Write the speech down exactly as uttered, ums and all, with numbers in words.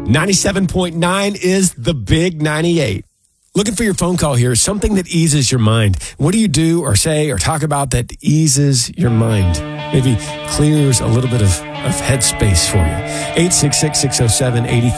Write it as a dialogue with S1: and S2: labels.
S1: ninety-seven point nine is the Big ninety-eight. Looking for your phone call here, something that eases your mind. What do you do or say or talk about that eases your mind? Maybe clears a little bit of, of headspace for you. eight six six, six oh seven, eight